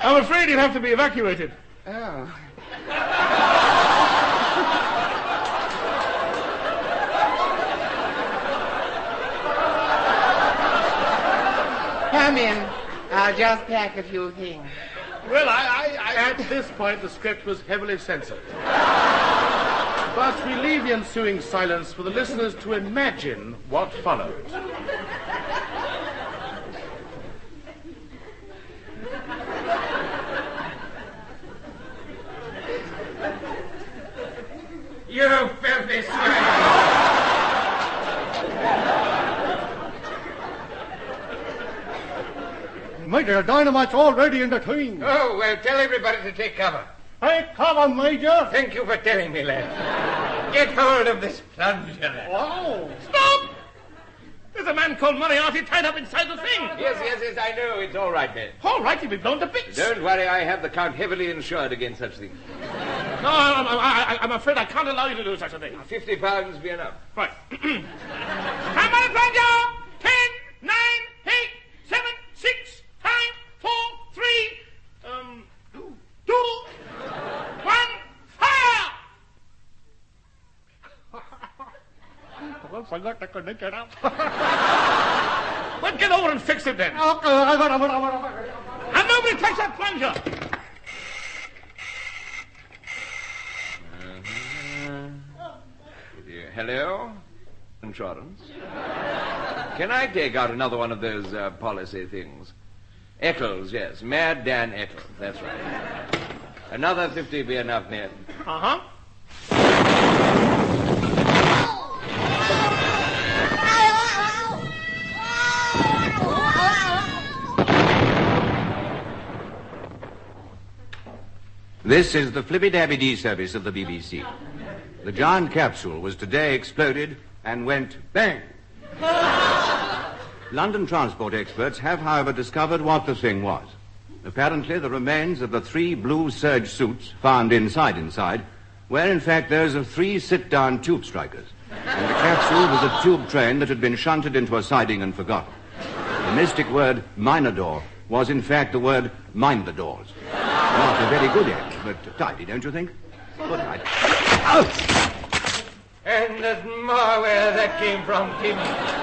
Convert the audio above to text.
I'm afraid he'll have to be evacuated. Oh. Come in. I'll just pack a few things. Well, at this point, the script was heavily censored. But we leave the ensuing silence for the listeners to imagine what followed. You filthy swine! Major, dynamite's already in the team. Oh, well, tell everybody to take cover. Take cover, Major. Thank you for telling me, lad. Get hold of this plunger, lad. Oh. Stop! There's a man called Moriarty tied up inside the thing. Yes, I know. It's all right, man. All right, he'll be blown to bits. Don't worry, I have the Count heavily insured against such things. No, I'm afraid I can't allow you to do such a thing. £50 be enough. Right. Come on, plunger! 10, 9, 8, 7, 6, 5, 4, 3, 2, 1, fire! I forgot to connect it up. Well, get over and fix it then. Okay, And nobody touch that plunger. Hello? Insurance? Can I take out another one of those policy things? Eccles, yes. Mad Dan Eccles, that's right. Another 50 be enough, Ned. Uh-huh. This is the Flippy-Dabby-Dee service of the BBC. The giant capsule was today exploded and went bang. London transport experts have, however, discovered what the thing was. Apparently, the remains of the 3 blue serge suits found inside were, in fact, those of 3 sit-down tube strikers. And the capsule was a tube train that had been shunted into a siding and forgotten. The mystic word minor-door was, in fact, the word mind the doors. Not a very good end, but tidy, don't you think? Good night. And there's more where that came from, Tim.